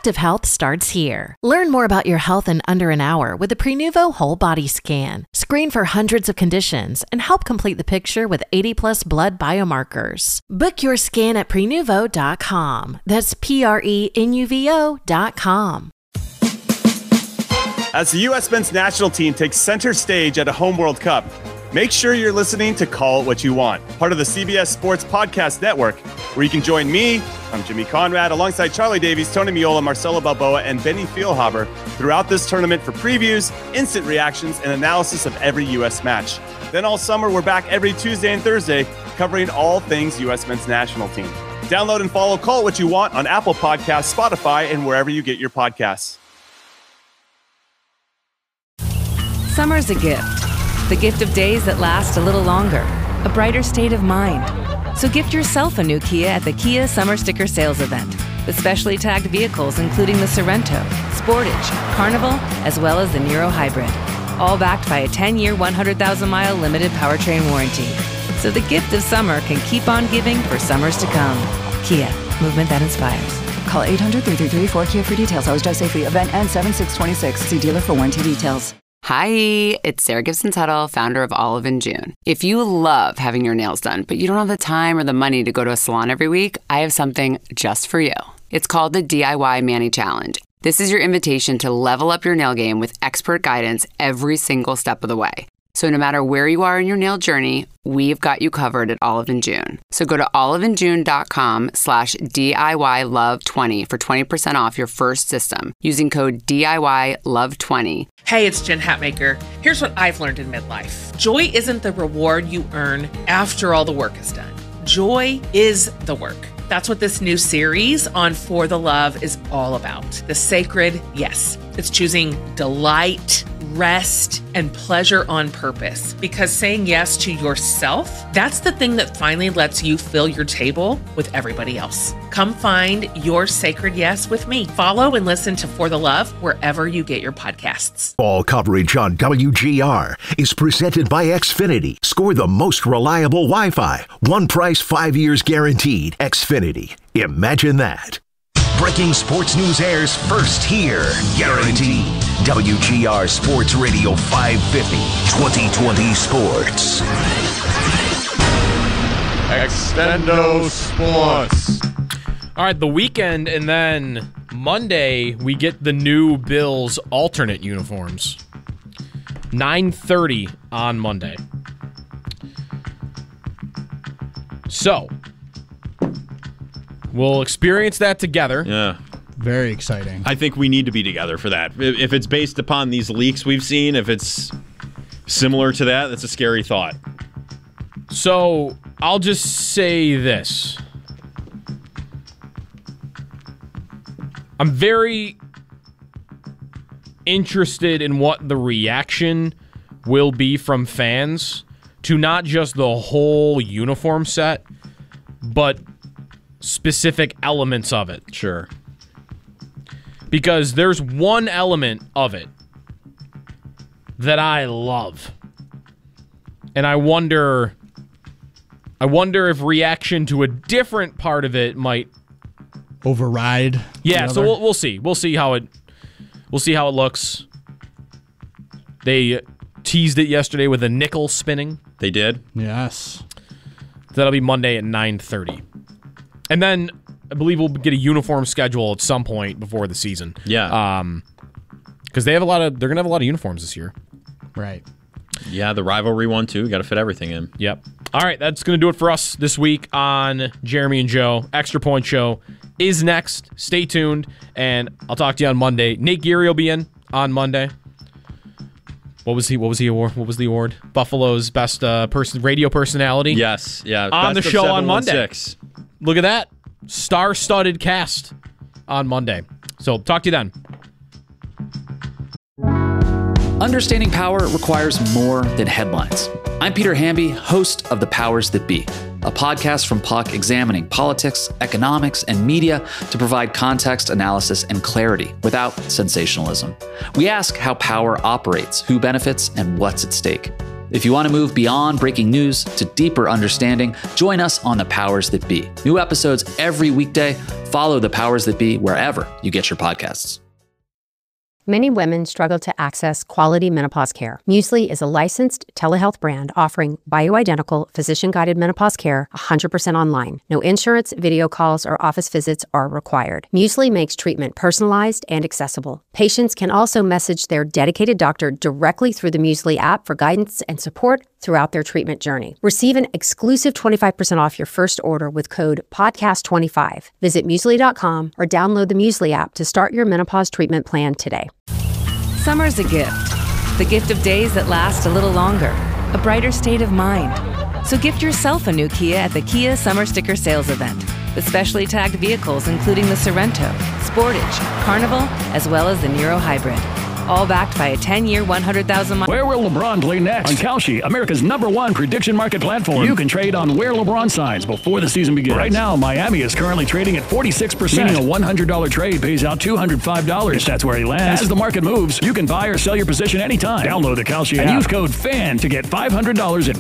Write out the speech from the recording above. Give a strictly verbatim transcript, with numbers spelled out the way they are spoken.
Active Health starts here. Learn more about your health in under an hour with the Prenuvo Whole Body Scan. Screen for hundreds of conditions and help complete the picture with eighty plus blood biomarkers. Book your scan at prenuvo dot com. That's P R E N U V O dot com. As the U S men's national team takes center stage at a home World Cup, make sure you're listening to Call It What You Want, part of the C B S Sports Podcast Network, where you can join me, I'm Jimmy Conrad, alongside Charlie Davies, Tony Miola, Marcelo Balboa, and Benny Feilhaber throughout this tournament for previews, instant reactions, and analysis of every U S match. Then all summer, we're back every Tuesday and Thursday, covering all things U S men's national team. Download and follow Call It What You Want on Apple Podcasts, Spotify, and wherever you get your podcasts. Summer's a gift. The gift of days that last a little longer, a brighter state of mind. So gift yourself a new Kia at the Kia Summer Sticker Sales Event with specially tagged vehicles including the Sorento, Sportage, Carnival, as well as the Niro Hybrid. All backed by a ten-year, one hundred thousand mile limited powertrain warranty. So the gift of summer can keep on giving for summers to come. Kia, movement that inspires. Call eight hundred, three three three, four K I A for details. Always drive safely. Event ends seven six twenty-six. See dealer for warranty details. Hi, it's Sarah Gibson Tuttle, founder of Olive and June. If you love having your nails done, but you don't have the time or the money to go to a salon every week, I have something just for you. It's called the D I Y Mani Challenge. This is your invitation to level up your nail game with expert guidance every single step of the way. So no matter where you are in your nail journey, we've got you covered at Olive and June. So go to oliveandjune.com slash DIY love 20 for twenty percent off your first system using code D I Y love twenty. Hey, it's Jen Hatmaker. Here's what I've learned in midlife. Joy isn't the reward you earn after all the work is done. Joy is the work. That's what this new series on For the Love is all about. The sacred yes. It's choosing delight, rest, and pleasure on purpose. Because saying yes to yourself, that's the thing that finally lets you fill your table with everybody else. Come find your sacred yes with me. Follow and listen to For the Love wherever you get your podcasts. All coverage on W G R is presented by Xfinity. Score the most reliable Wi-Fi. One price, five years guaranteed. Xfinity. Imagine that. Breaking sports news airs first here. Guaranteed. W G R Sports Radio five fifty. twenty twenty Sports. Extendo Sports. All right, the weekend, and then Monday, we get the new Bills alternate uniforms. nine thirty on Monday. So, we'll experience that together. Yeah. Very exciting. I think we need to be together for that. If it's based upon these leaks we've seen, if it's similar to that, that's a scary thought. So, I'll just say this. I'm very interested in what the reaction will be from fans to not just the whole uniform set, but specific elements of it. Sure. Because there's one element of it that I love. And I wonder I wonder if reaction to a different part of it might override. Yeah, so we'll we'll see. We'll see how it we'll see how it looks. They teased it yesterday with a nickel spinning. They did? Yes. That'll be Monday at nine thirty. And then I believe we'll get a uniform schedule at some point before the season. Yeah. Um, because they have a lot of they're gonna have a lot of uniforms this year. Right. Yeah, the rivalry one too. Got to fit everything in. Yep. All right, that's gonna do it for us this week on Jeremy and Joe. Extra Point Show is next. Stay tuned, and I'll talk to you on Monday. Nate Geary will be in on Monday. What was he? What was he award? What was the award? Buffalo's best uh, person, radio personality. Yes, yeah. On the show on Monday. seven one six. Look at that, star-studded cast on Monday. So talk to you then. Understanding power requires more than headlines. I'm Peter Hamby, host of The Powers That Be, a podcast from Puck examining politics, economics, and media to provide context, analysis, and clarity without sensationalism. We ask how power operates, who benefits, and what's at stake. If you want to move beyond breaking news to deeper understanding, join us on The Powers That Be. New episodes every weekday. Follow The Powers That Be wherever you get your podcasts. Many women struggle to access quality menopause care. Muesli is a licensed telehealth brand offering bioidentical, physician-guided menopause care one hundred percent online. No insurance, video calls, or office visits are required. Muesli makes treatment personalized and accessible. Patients can also message their dedicated doctor directly through the Muesli app for guidance and support throughout their treatment journey. Receive an exclusive twenty-five percent off your first order with code podcast twenty-five. Visit muesli dot com or download the Muesli app to start your menopause treatment plan today. Summer's a gift. The gift of days that last a little longer. A brighter state of mind. So gift yourself a new Kia at the Kia Summer Sticker Sales Event. With specially tagged vehicles including the Sorrento, Sportage, Carnival, as well as the Niro Hybrid. All backed by a ten-year, one hundred thousand mile... Where will LeBron play next? On Kalshi, America's number one prediction market platform. You can trade on where LeBron signs before the season begins. Right now, Miami is currently trading at forty-six percent, meaning a one hundred dollars trade pays out two hundred five dollars if that's where he lands. As the market moves, you can buy or sell your position anytime. Download the Kalshi app and use code FAN to get five hundred dollars in